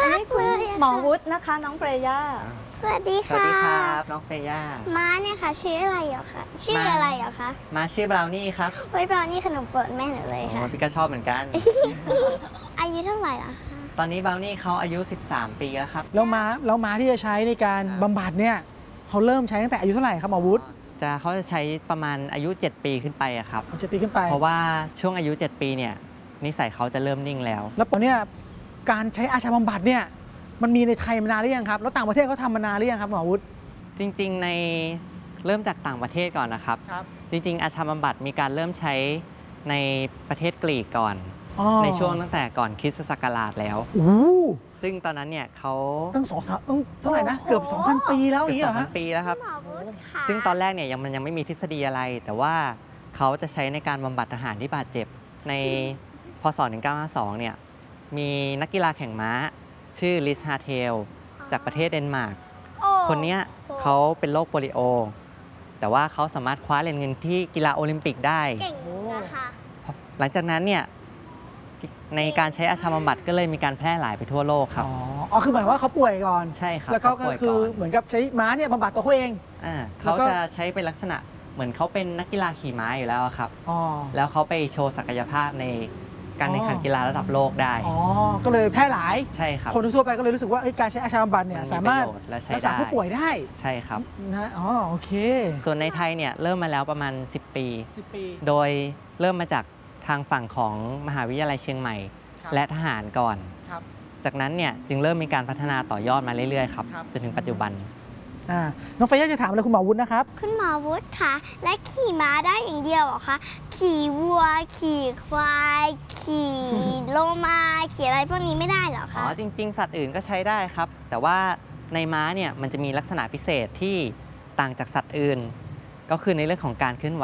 อันนี้คุณหมอวุฒินะคะน้องเฟรย่าสวัสดีสวัสค่ะดีครับน้องเฟย่าม้าเนี่ยค่ะชื่ออะไรเหรอคะชื่ออะไรเหรอคะมาชื่อบราวนี่ครับเฮ้ยบราวนี่ขนมโปรดแม่หนูเลยค่ะพี่ก็ชอบเหมือนกันอายุเท่าไหร่ล่ะคะตอนนี้บราวนี่เขาอายุ13 ปีแล้วครับแล้วม้าที่จะใช้ในการบำบัดเนี่ยเขาเริ่มใช้ตั้งแต่อายุเท่าไหร่ครับหมอวุฒิเขาจะใช้ประมาณอายุ7 ปีขึ้นไปอะครับ 7 ปีขึ้นไปเพราะว่าช่วงอายุ7 ปีเนี่ยนิสัยเขาจะเริ่มนิ่งแล้วแล้วเนี่ยการใช้อาชาบำบัดเนี่ยมันมีในไทยมานานหรือยังครับแล้วต่างประเทศเขาทำมานานหรือยังครับหมอวุฒิจริงๆในเริ่มจากต่างประเทศก่อนนะครับจริงๆอาชาบำบัดมีการเริ่มใช้ในประเทศกรีกก่อนในช่วงตั้งแต่ก่อนคริสตศักราชแล้วซึ่งตอนนั้นเนี่ยเขาตั้งเท่าไหร่นะเกือบ 2,000 ปีแล้วอย่างนี้เหรอฮะ 2,000 ปีแล้วครับซึ่งตอนแรกเนี่ยมันยังไม่มีทฤษฎีอะไรแต่ว่าเขาจะใช้ในการบำบัดทหารที่บาดเจ็บในพศ1952เนี่ยมีนักกีฬาแข่งม้าชื่อลิสฮาเทลจากประเทศเดนมาร์กคนนี้เขาเป็นโรคโปลิโอแต่ว่าเขาสามารถคว้าเหรียญเงินที่กีฬาโอลิมปิกได้เก่งนะคะหลังจากนั้นเนี่ยในการใช้อาชาบำบัดก็เลยมีการแพร่หลายไปทั่วโลกครับอ๋อคือหมายว่าเขาป่วยก่อนใช่ครับแล้วก็คือเหมือนกับใช้ม้าเนี่ยบำบัดตัวเขาเองเขาจะใช้เป็นลักษณะเหมือนเขาเป็นนักกีฬาขี่ม้าอยู่แล้วครับแล้วเขาไปโชว์ศักยภาพในการแข่งขันกีฬาระดับโลกได้ก็เลยแพร่หลายใช่ครับคนทั่วไปก็เลยรู้สึกว่าการใช้อาชาบำบัดเนี่ยสามารถรักษาผู้ป่วยได้ใช่ครับนะโอเคส่วนในไทยเนี่ยเริ่มมาแล้วประมาณ10 ปีโดยเริ่มมาจากทางฝั่งของมหาวิทยาลัยเชียงใหม่และทหารก่อนจากนั้นเนี่ยจึงเริ่มมีการพัฒนาต่อยอดมาเรื่อยๆครับจนถึงปัจจุบันน้องเฟย่าจะถามอะไรคุณหมอวุฒินะครับคุณหมอวุฒิคะและขี่ม้าได้อย่างเดียวเหรอคะขี่วัวขี่ควายขี่โลมาขี่อะไรพวกนี้ไม่ได้เหรอคะจริงๆสัตว์อื่นก็ใช้ได้ครับแต่ว่าในม้าเนี่ยมันจะมีลักษณะพิเศษที่ต่างจากสัตว์อื่นก็คือในเรื่องของการเคลื่อนไหว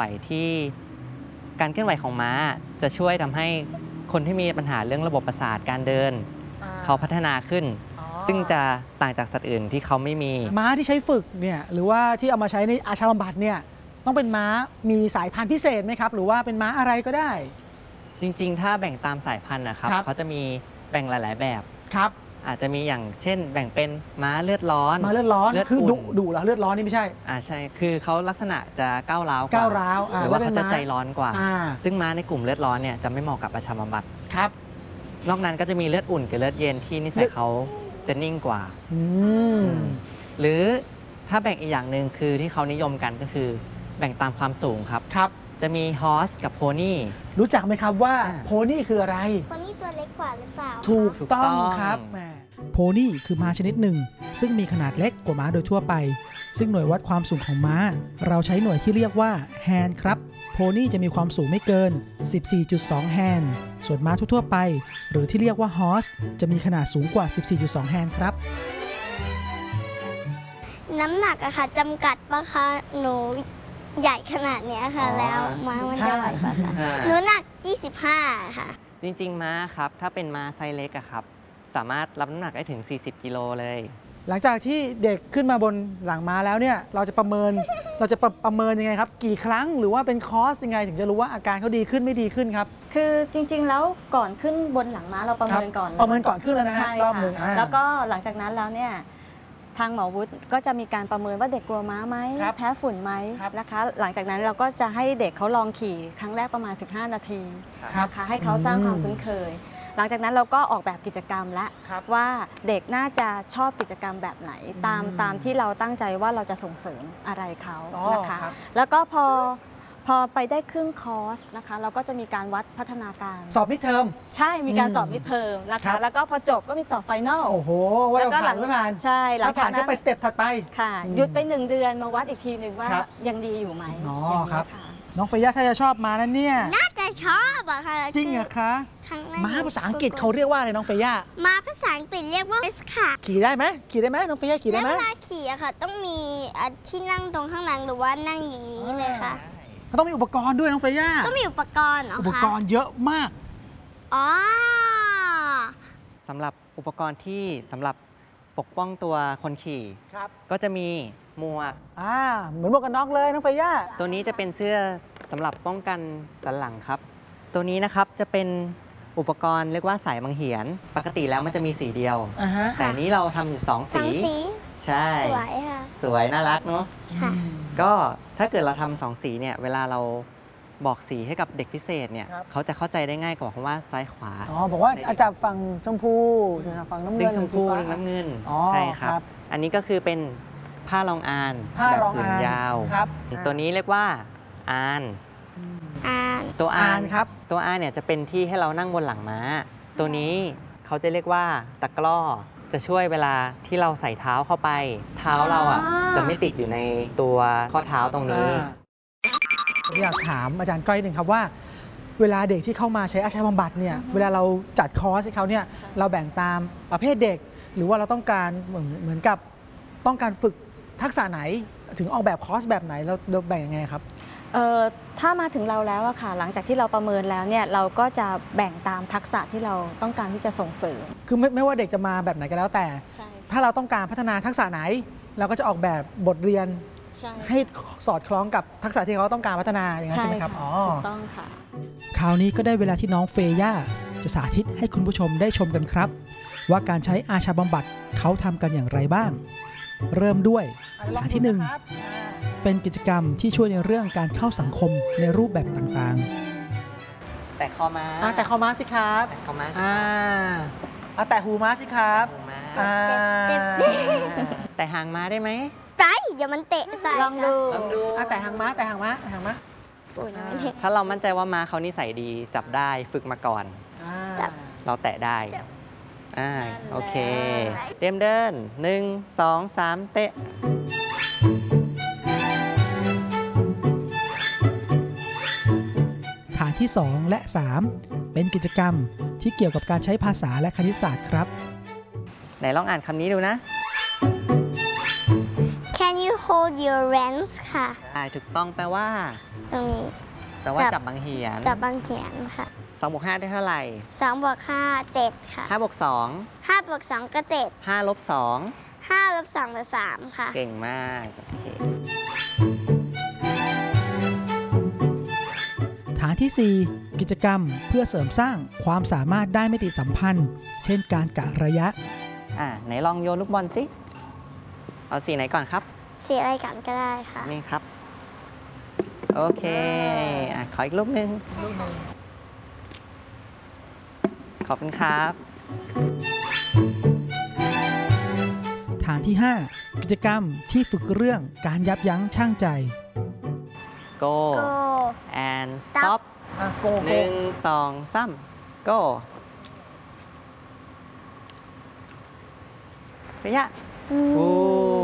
ของม้าจะช่วยทำให้คนที่มีปัญหาเรื่องระบบประสาทการเดินเขาพัฒนาขึ้นซึ่งจะต่างจากสัตว์อื่นที่เขาไม่มีม้าที่ใช้ฝึกเนี่ยหรือว่าที่เอามาใช้ในอาชาบำบัดเนี่ยต้องเป็นม้ามีสายพันธุ์พิเศษไหมครับหรือว่าเป็นม้าอะไรก็ได้จริงๆถ้าแบ่งตามสายพันธุ์นะครับเขาจะมีแบ่งหลายๆแบบครับอาจจะมีอย่างเช่นแบ่งเป็นม้าเลือดร้อนคือดุเหรอเลือดร้อนนี่ไม่ใช่ใช่คือเขาลักษณะจะก้าวร้าวหรือว่าเขาจะใจร้อนกว่าซึ่งม้าในกลุ่มเลือดร้อนเนี่ยจะไม่เหมาะกับอาชาบำบัดครับนอกนั้นก็จะมีเลือดอุ่นกับเลือดเย็นที่นิสัยเขาจะนิ่งกว่าหรือถ้าแบ่งอีกอย่างหนึ่งคือที่เขานิยมกันก็คือแบ่งตามความสูงครับจะมีฮอร์สกับโพนี่รู้จักไหมครับว่าโพนี่คืออะไรโพนี่ตัวเล็กกว่าหรือเปล่าถูกต้องครับโพนี่คือม้าชนิดหนึ่งซึ่งมีขนาดเล็กกว่าม้าโดยทั่วไปซึ่งหน่วยวัดความสูงของม้าเราใช้หน่วยที่เรียกว่าแฮนด์ครับโพนี่จะมีความสูงไม่เกิน 14.2 แฮนด์ส่วนม้าทั่วๆไปหรือที่เรียกว่าฮอร์สจะมีขนาดสูงกว่า 14.2 แฮนด์ครับน้ำหนักอะค่ะจำกัดปะคะหนูใหญ่ขนาดนี้ค่ะแล้วม้ามันจะไหวปะคะหนูหนัก25ค่ะจริงๆม้าครับถ้าเป็นม้าไซส์เล็กอะครับสามารถรับน้ำหนักได้ถึง40 กิโลเลยหลังจากที่เด็กขึ้นมาบนหลังม้าแล้วเนี่ยเราจะประเมินยังไงครับกี่ครั้งหรือว่าเป็นคอร์สยังไงถึงจะรู้ว่าอาการเขาดีขึ้นไม่ดีขึ้นครับคือจริงๆแล้วก่อนขึ้นบนหลังม้าเราประเมินก่อนขึ้นแล้วนะฮะรอบนึงแล้วก็หลังจากนั้นแล้วเนี่ยทางหมอวุฒิก็จะมีการประเมินว่าเด็กกลัวม้าไหมแพ้ฝุ่นไหมนะคะหลังจากนั้นเราก็จะให้เด็กเขาลองขี่ครั้งแรกประมาณ15 นาทีนะคะให้เขาสร้างความคุ้นเคยหลังจากนั้นเราก็ออกแบบกิจกรรมและว่าเด็กน่าจะชอบกิจกรรมแบบไหนตามที่เราตั้งใจว่าเราจะส่งเสริมอะไรเขานะคะแล้วก็พอไปได้ครึ่งคอร์สนะคะเราก็จะมีการวัดพัฒนาการสอบมิดเทอมใช่มีการสอบมิดเทอมนะคะแล้วก็พอจบก็มีสอบไฟนอลโอ้โหแล้วก็หลังไม่ผ่านใช่หลังผ่านก็ไปสเต็ปถัดไปค่ะหยุดไป1 เดือนมาวัดอีกทีหนึ่งว่ายังดีอยู่ไหมครับน้องเฟย่าถ้าจะชอบมานั่นเนี่ยน่าจะชอบอะค่ะจริงเหรอคะม้าภาษาอังกฤษเขาเรียกว่าอะไรน้องเฟย่าม้าภาษาอังกฤษเรียกว่า horse ค่ะขี่ได้ไหมน้องเฟย่าขี่ได้ไหมเวลาขี่อะค่ะต้องมีที่นั่งตรงข้างหลังหรือว่านั่งอย่างนี้เลยค่ะต้องมีอุปกรณ์ด้วยน้องเฟย่าต้องมีอุปกรณ์เหรอคะอุปกรณ์เยอะมากสำหรับอุปกรณ์ที่สำหรับปกป้องตัวคนขี่ก็จะมีหมวกเหมือนหมวกกันน็อกเลยน้องเฟย่าตัวนี้จะเป็นเสื้อสำหรับป้องกันสันหลังครับตัวนี้นะครับจะเป็นอุปกรณ์เรียกว่าสายบังเหียน ปกติแล้วมันจะมีสีเดียวฮะแต่นี้เราทำอยู่2 สองสีสีใช่สวยค่ะสวยน่ารักเนาะค่ะก็ถ้าเกิดเราทำ2 สีเนี่ยเวลาเราบอกสีให้กับเด็กพิเศษเนี่ยเขาจะเข้าใจได้ง่ายกว่าคำว่าซ้ายขวาอ๋อบอกว่าอาจารย์ฝั่งชมพูฝั่งน้ำเงิดึนงชมพูสีฟ้าดึงน้ำเงินอ๋อใช่ครับครับอันนี้ก็คือเป็นผ้ารองอานผ้าแบบรองผืนอ่านยาวครับตัวนี้เรียกว่าอานอ่านตัวอานครับตัวอานเนี่ยจะเป็นที่ให้เรานั่งบนหลังม้า ตัวนี้เขาจะเรียกว่าตะกร้อจะช่วยเวลาที่เราใส่เท้าเข้าไป เท้าเราอ่ะจะไม่ติดอยู่ในตัวข้อเท้าตรงนี้ผมอยากถามอาจารย์ก้อยหนึ่งครับว่า เวลาเด็กที่เข้ามาใช้อาชญาบำบัดเนี่ยเวลาเราจัดคอร์สให้เขาเนี่ยเราแบ่งตามประเภทเด็ก หรือว่าเราต้องการเหมือนกับต้องการฝึกทักษะไหนถึงออกแบบคอร์สแบบไหนเราแบ่งยังไงครับถ้ามาถึงเราแล้วอะค่ะ หลังจากที่เราประเมินแล้วเนี่ยเราก็จะแบ่งตามทักษะที่เราต้องการที่จะส่งเสริมคือไม่ว่าเด็กจะมาแบบไหนก็แล้วแต่ใช่ถ้าเราต้องการพัฒนาทักษะไหน เราก็จะออกแบบบทเรียนใช่ให้สอดคล้องกับทักษะที่เขาต้องการพัฒนาอย่างนั้นใช่ไหมครับะอ๋อถูกต้องค่ะคราวนี้ก็ได้เวลาที่น้องเฟย่าจะสาธิตให้คุณผู้ชมได้ชมกันครับ ว่าการใช้อาชาบำบัดเขาทำกันอย่างไรบ้าง เริ่มด้วยฐานที่ 1 เป็นกิจกรรมที่ช่วยในเรื่องการเข้าสังคมในรูปแบบต่างแต่คอม้าๆแต่คอม้าสิครับแต่คอม้าแต่หูม้าสิครับหูม้าเจ็บแต่หางม้าได้ไหมใจเดี๋ยวมันเตะใส่ลองดูลองดูแต่หางม้าแต่หางม้าปุ่นไม่เตะถ้าเรามั่นใจว่าม้าเขานิสัยดีจับได้ฝึกมาก่อนจับเราแตะได้จับโอเค เตรียมเดิน 1 2 3 เตะฐานที่ 2 และ 3 เป็นกิจกรรมที่เกี่ยวกับการใช้ภาษาและคณิตศาสตร์ครับไหนลองอ่านคำนี้ดูนะ Can you hold your reins ค่ะถูกต้องแปลว่าตรงนี้แปลว่าจับจับบางเหียนจับบางเหียนค่ะ 2 บวก 5 ได้เท่าไหร่ 2 บวก 5 7 ค่ะ 5 บวก 5 บวก 2 ก็ 7 2 5 ลบ 5 ลบ 2 เป็น 3 ค่ะ 2 เก่งมาก โอเคฐานที่ 4 กิจกรรมเพื่อเสริมสร้างความสามารถด้านมิติสัมพันธ์ เช่นการกะระยะไหนลองโยนลูกบอลสิ เอาสีไหนก่อนครับสีอะไรกันก็ได้ค่ะนี่ครับ โอเคขออีกรูปหนึ่งขอบคุณครับฐานที่ 5 กิจกรรมที่ฝึกเรื่องการยับยั้งชั่งใจ go Go and Stop stop 1 2 3 go ระยะ โอ้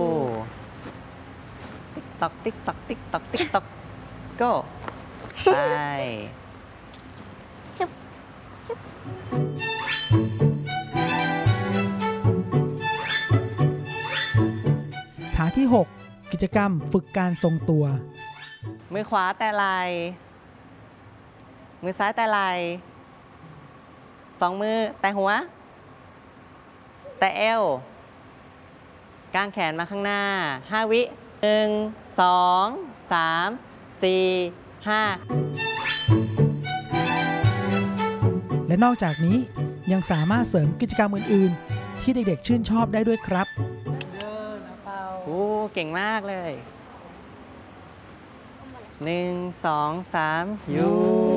ติ๊กตอกติ๊กตอกติ๊กตอกติ๊กตอก go ไปฐานที่ 6 กิจกรรมฝึกการทรงตัวมือขวาแต่ไหลมือซ้ายแต่ไหล2 มือแต่หัว แต่เอวกางแขนมาข้างหน้า 5 วิ1 2 3 4 5 และนอกจากนี้ยังสามารถเสริมกิจกรรมอื่น ๆ ที่เด็ก ๆ ชื่นชอบได้ด้วยครับโอ้เก่งมากเลย 1 2 3 ยู